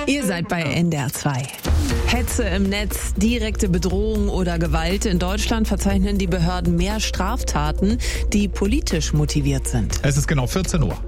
Ihr seid bei NDR 2. Hetze im Netz, direkte Bedrohung oder Gewalt. In Deutschland verzeichnen die Behörden mehr Straftaten, die politisch motiviert sind. Es ist genau 14 Uhr.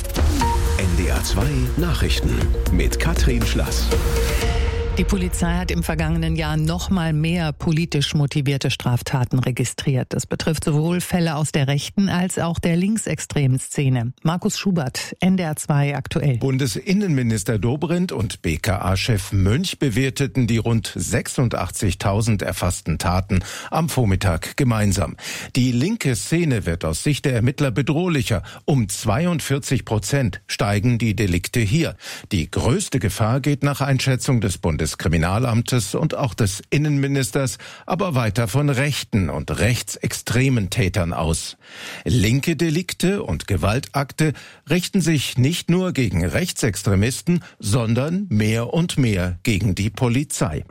NDR 2 Nachrichten mit Katrin Schlass. Die Polizei hat im vergangenen Jahr noch mal mehr politisch motivierte Straftaten registriert. Das betrifft sowohl Fälle aus der rechten als auch der linksextremen Szene. Markus Schubert, NDR 2 aktuell. Bundesinnenminister Dobrindt und BKA-Chef Mönch bewerteten die rund 86.000 erfassten Taten am Vormittag gemeinsam. Die linke Szene wird aus Sicht der Ermittler bedrohlicher. Um 42% steigen die Delikte hier. Die größte Gefahr geht nach Einschätzung des Bundeskriminalamtes und auch des Innenministers aber weiter von rechten und rechtsextremen Tätern aus. Linke Delikte und Gewaltakte richten sich nicht nur gegen Rechtsextremisten, sondern mehr und mehr gegen die Polizei.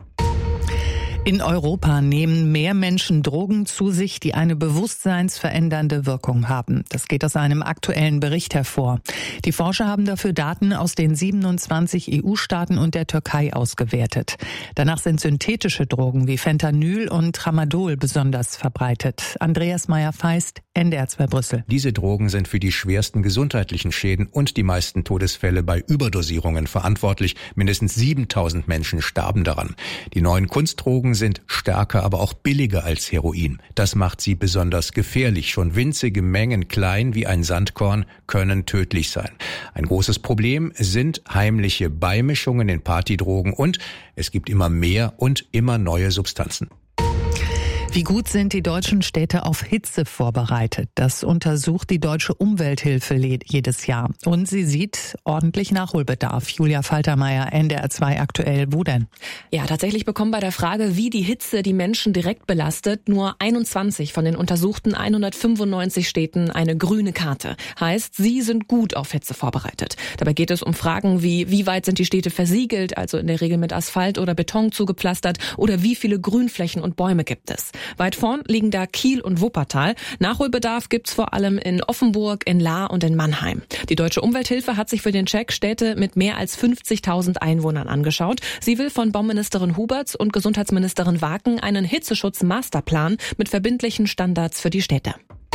In Europa nehmen mehr Menschen Drogen zu sich, die eine bewusstseinsverändernde Wirkung haben. Das geht aus einem aktuellen Bericht hervor. Die Forscher haben dafür Daten aus den 27 EU-Staaten und der Türkei ausgewertet. Danach sind synthetische Drogen wie Fentanyl und Tramadol besonders verbreitet. Andreas Meyer-Feist, NDR 2 Brüssel. Diese Drogen sind für die schwersten gesundheitlichen Schäden und die meisten Todesfälle bei Überdosierungen verantwortlich. Mindestens 7.000 Menschen starben daran. Die neuen Kunstdrogen sind stärker, aber auch billiger als Heroin. Das macht sie besonders gefährlich. Schon winzige Mengen, klein wie ein Sandkorn, können tödlich sein. Ein großes Problem sind heimliche Beimischungen in Partydrogen und es gibt immer mehr und immer neue Substanzen. Wie gut sind die deutschen Städte auf Hitze vorbereitet? Das untersucht die Deutsche Umwelthilfe jedes Jahr. Und sie sieht ordentlich Nachholbedarf. Julia Faltermeier, NDR 2 aktuell. Wo denn? Ja, tatsächlich bekommen bei der Frage, wie die Hitze die Menschen direkt belastet, nur 21 von den untersuchten 195 Städten eine grüne Karte. Heißt, sie sind gut auf Hitze vorbereitet. Dabei geht es um Fragen wie weit sind die Städte versiegelt, also in der Regel mit Asphalt oder Beton zugepflastert, oder wie viele Grünflächen und Bäume gibt es. Weit vorn liegen da Kiel und Wuppertal. Nachholbedarf gibt's vor allem in Offenburg, in Lahr und in Mannheim. Die Deutsche Umwelthilfe hat sich für den Check Städte mit mehr als 50.000 Einwohnern angeschaut. Sie will von Bauministerin Huberts und Gesundheitsministerin Waken einen Hitzeschutz-Masterplan mit verbindlichen Standards für die Städte.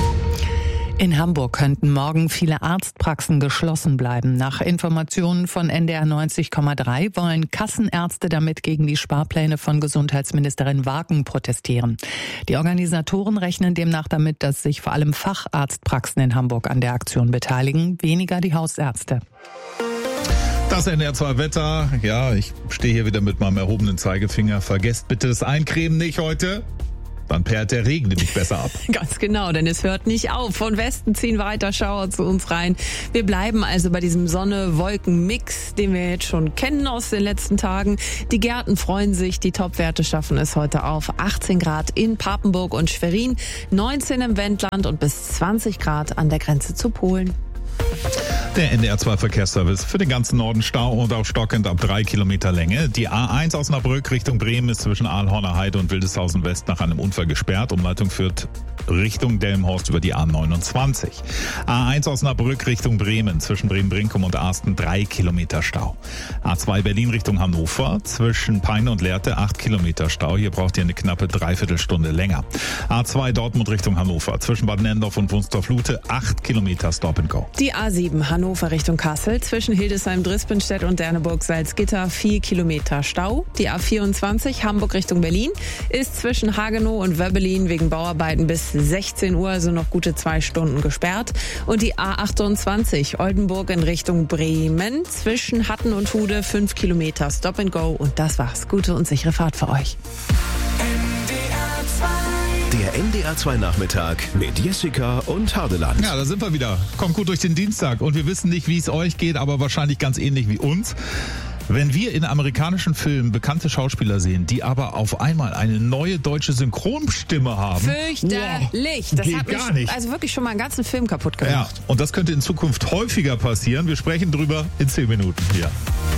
In Hamburg könnten morgen viele Arztpraxen geschlossen bleiben. Nach Informationen von NDR 90,3 wollen Kassenärzte damit gegen die Sparpläne von Gesundheitsministerin Waken protestieren. Die Organisatoren rechnen demnach damit, dass sich vor allem Facharztpraxen in Hamburg an der Aktion beteiligen, weniger die Hausärzte. Das NDR 2 Wetter. Ja, ich stehe hier wieder mit meinem erhobenen Zeigefinger. Vergesst bitte das Eincremen nicht heute. Dann perlt der Regen nämlich besser ab. Ganz genau, denn es hört nicht auf. Von Westen ziehen weiter Schauer zu uns rein. Wir bleiben also bei diesem Sonne-Wolken-Mix, den wir jetzt schon kennen aus den letzten Tagen. Die Gärten freuen sich, die Topwerte schaffen es heute auf 18 Grad in Papenburg und Schwerin, 19 im Wendland und bis 20 Grad an der Grenze zu Polen. Der NDR 2 Verkehrsservice für den ganzen Norden Stau und auch stockend ab 3 Kilometer Länge. Die A1 Osnabrück Richtung Bremen ist zwischen Aalhorner Heide und Wildeshausen West nach einem Unfall gesperrt. Umleitung führt Richtung Delmenhorst über die A29. A1 Osnabrück Richtung Bremen zwischen Bremen-Brinkum und Arsten 3 Kilometer Stau. A2 Berlin Richtung Hannover zwischen Peine und Lehrte 8 Kilometer Stau. Hier braucht ihr eine knappe Dreiviertelstunde länger. A2 Dortmund Richtung Hannover zwischen Bad Nenndorf und Wunstorf-Lute 8 Kilometer Stop and Go. Die A7 Hannover Richtung Kassel zwischen Hildesheim, Drispenstedt und Derneburg-Salzgitter 4 Kilometer Stau. Die A24 Hamburg Richtung Berlin ist zwischen Hagenow und Wöbbelin wegen Bauarbeiten bis 16 Uhr, also noch gute 2 Stunden gesperrt. Und die A28 Oldenburg in Richtung Bremen zwischen Hatten und Hude 5 Kilometer Stop and Go. Und das war's. Gute und sichere Fahrt für euch. Der NDR 2 Nachmittag mit Jessica und Hardeland. Ja, da sind wir wieder. Kommt gut durch den Dienstag. Und wir wissen nicht, wie es euch geht, aber wahrscheinlich ganz ähnlich wie uns. Wenn wir in amerikanischen Filmen bekannte Schauspieler sehen, die aber auf einmal eine neue deutsche Synchronstimme haben. Fürchterlich. Wow, Das geht hat mich gar nicht. also wirklich schon mal einen ganzen Film kaputt gemacht. Ja, und das könnte in Zukunft häufiger passieren. Wir sprechen drüber in 10 Minuten hier.